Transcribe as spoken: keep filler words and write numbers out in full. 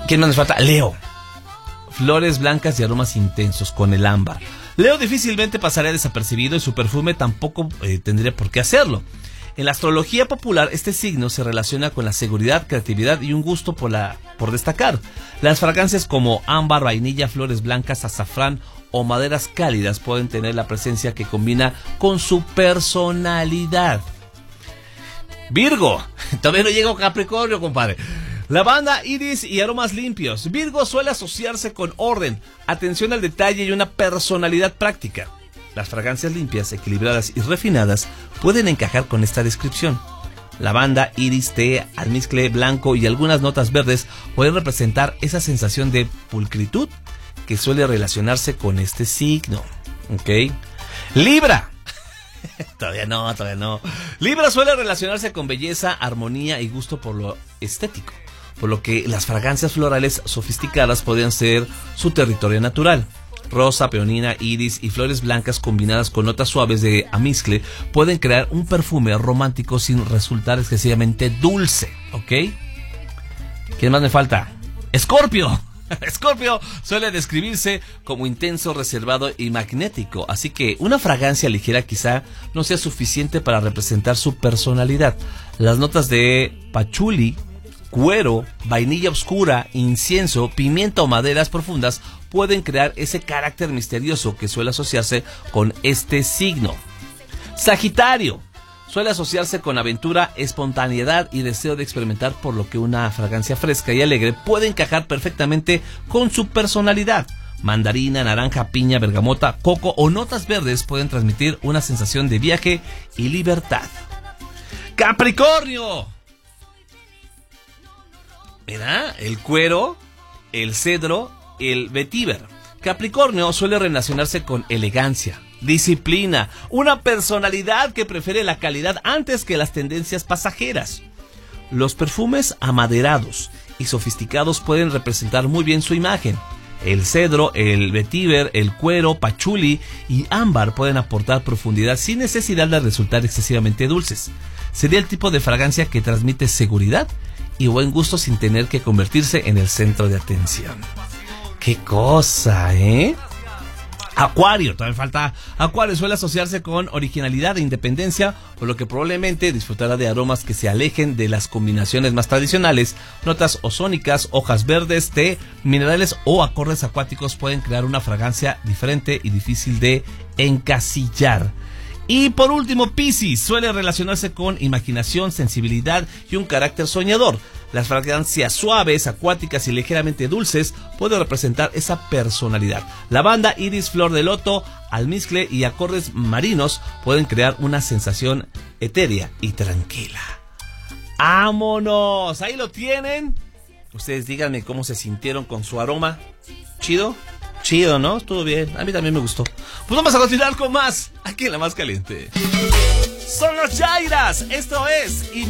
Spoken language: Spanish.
¿Quién más nos falta? Leo. Flores blancas y aromas intensos con el ámbar. Leo difícilmente pasaría desapercibido y su perfume tampoco eh, tendría por qué hacerlo. En la astrología popular, este signo se relaciona con la seguridad, creatividad y un gusto por, la, por destacar. Las fragancias como ámbar, vainilla, flores blancas, azafrán o maderas cálidas pueden tener la presencia que combina con su personalidad. Virgo, todavía no llega a Capricornio, compadre. Lavanda, iris y aromas limpios. Virgo suele asociarse con orden, atención al detalle y una personalidad práctica. Las fragancias limpias, equilibradas y refinadas pueden encajar con esta descripción. Lavanda, iris, té, almizcle blanco y algunas notas verdes pueden representar esa sensación de pulcritud que suele relacionarse con este signo. ¿Ok? Libra. Todavía no, todavía no. Libra suele relacionarse con belleza, armonía y gusto por lo estético, por lo que las fragancias florales sofisticadas podrían ser su territorio natural. Rosa, peonina, iris y flores blancas combinadas con notas suaves de almizcle pueden crear un perfume romántico sin resultar excesivamente dulce, ¿ok? ¿Quién más me falta? ¡Escorpio! Escorpio suele describirse como intenso, reservado y magnético, así que una fragancia ligera quizá no sea suficiente para representar su personalidad. Las notas de pachuli, cuero, vainilla oscura, incienso, pimienta o maderas profundas pueden crear ese carácter misterioso que suele asociarse con este signo. Sagitario suele asociarse con aventura, espontaneidad y deseo de experimentar, por lo que una fragancia fresca y alegre puede encajar perfectamente con su personalidad. Mandarina, naranja, piña, bergamota, coco o notas verdes pueden transmitir una sensación de viaje y libertad. Capricornio. Mira, el cuero, el cedro, el vetiver. Capricornio suele relacionarse con elegancia, disciplina, una personalidad que prefiere la calidad antes que las tendencias pasajeras. Los perfumes amaderados y sofisticados pueden representar muy bien su imagen. El cedro, el vetiver, el cuero, pachuli y ámbar pueden aportar profundidad sin necesidad de resultar excesivamente dulces. Sería el tipo de fragancia que transmite seguridad y buen gusto sin tener que convertirse en el centro de atención. ¡Qué cosa, eh! Acuario, todavía falta. Acuario suele asociarse con originalidad e independencia, por lo que probablemente disfrutará de aromas que se alejen de las combinaciones más tradicionales. Notas ozónicas, hojas verdes, té, minerales o acordes acuáticos pueden crear una fragancia diferente y difícil de encasillar. Y por último, Piscis suele relacionarse con imaginación, sensibilidad y un carácter soñador. Las fragancias suaves, acuáticas y ligeramente dulces pueden representar esa personalidad. Lavanda, iris, flor de loto, almizcle y acordes marinos pueden crear una sensación etérea y tranquila. ¡Vámonos! Ahí lo tienen. Ustedes díganme cómo se sintieron con su aroma. ¿Chido? Chido, ¿no? Estuvo bien. A mí también me gustó. Pues vamos a continuar con más aquí en La Más Caliente. Son los Jairas. Esto es...